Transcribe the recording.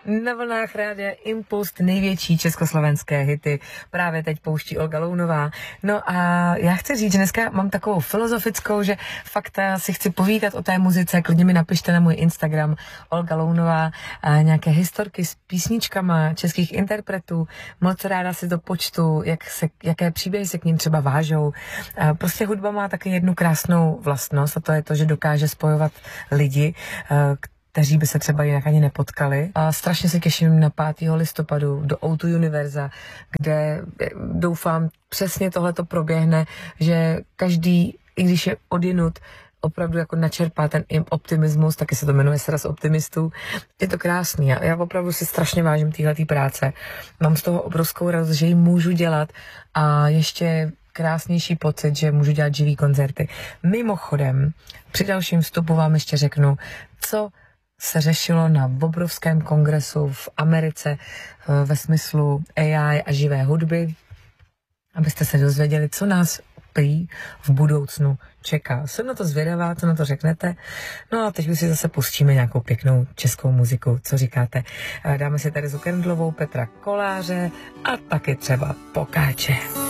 Na vlnách rádia Impuls největší československé hity. Právě teď pouští Olga Lounová. No a já chci říct, že dneska mám takovou filozofickou, že fakt si chci povídat o té muzice. Klidně mi napište na můj Instagram Olga Lounová nějaké historky s písničkama českých interpretů. Moc ráda si to počtu, jaké příběhy se k ním třeba vážou. Prostě hudba má taky jednu krásnou vlastnost a to je to, že dokáže spojovat lidi, kteří by se třeba jinak ani nepotkali. A strašně se těším na 5. listopadu do O2 Univerza, kde doufám přesně tohleto proběhne, že každý, i když je odjinut, opravdu jako načerpá ten optimismus, taky se to jmenuje Sraz optimistů. Je to krásný. Já opravdu si strašně vážím téhletý práce. Mám z toho obrovskou radost, že ji můžu dělat a ještě krásnější pocit, že můžu dělat živý koncerty. Mimochodem, při dalším vstupu vám ještě řeknu, co se řešilo na obrovském kongresu v Americe ve smyslu AI a živé hudby, abyste se dozvěděli, co nás prý v budoucnu čeká. Jsem na to zvědavá, co na to řeknete. No a teď už si zase pustíme nějakou pěknou českou muziku. Co říkáte? Dáme si Terezu Kendlovou, Petra Koláře a taky třeba Pokáče.